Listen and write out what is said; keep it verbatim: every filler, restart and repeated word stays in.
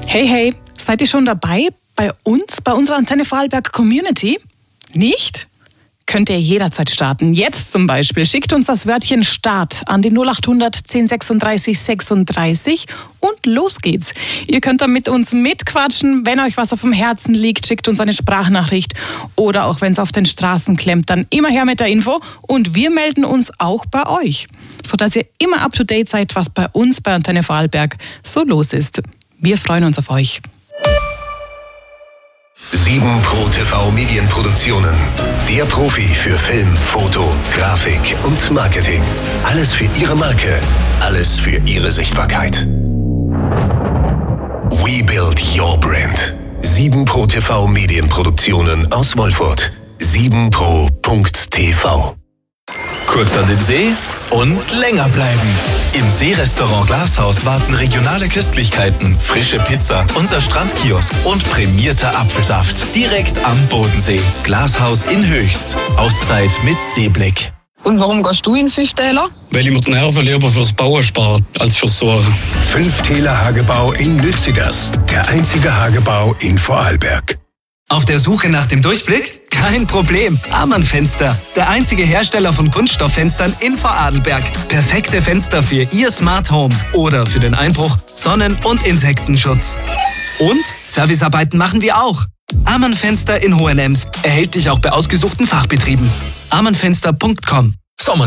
Hey, hey, seid ihr schon dabei bei uns, bei unserer Antenne Vorarlberg Community? Nicht? Könnt ihr jederzeit starten. Jetzt zum Beispiel. Schickt uns das Wörtchen Start an die null acht hundert zehn sechsunddreißig sechsunddreißig und los geht's. Ihr könnt dann mit uns mitquatschen. Wenn euch was auf dem Herzen liegt, schickt uns eine Sprachnachricht. Oder auch wenn es auf den Straßen klemmt, dann immer her mit der Info. Und wir melden uns auch bei euch, sodass ihr immer up to date seid, was bei uns bei Antenne Vorarlberg so los ist. Wir freuen uns auf euch. sieben Pro T V Medienproduktionen. Der Profi für Film, Foto, Grafik und Marketing. Alles für Ihre Marke, alles für Ihre Sichtbarkeit. We build your brand. sieben Pro T V Medienproduktionen aus Wolfurt. sieben pro punkt t v. Kurz an den See und länger bleiben. Im Seerestaurant Glashaus warten regionale Köstlichkeiten, frische Pizza, unser Strandkiosk und prämierter Apfelsaft. Direkt am Bodensee. Glashaus in Höchst. Auszeit mit Seeblick. Und warum gehst du in Fünftäler? Weil ich mir die Nerven lieber fürs Bauen spare, als fürs Sorgen. Fünftäler Hagebau in Nützigers. Der einzige Hagebau in Vorarlberg. Auf der Suche nach dem Durchblick? Kein Problem. Amann Fenster. Der einzige Hersteller von Kunststofffenstern in Vorarlberg. Perfekte Fenster für Ihr Smart Home. Oder für den Einbruch, Sonnen- und Insektenschutz. Und Servicearbeiten machen wir auch. Amann Fenster in Hohenems. Erhältlich auch bei ausgesuchten Fachbetrieben. amann fenster punkt com. Sommer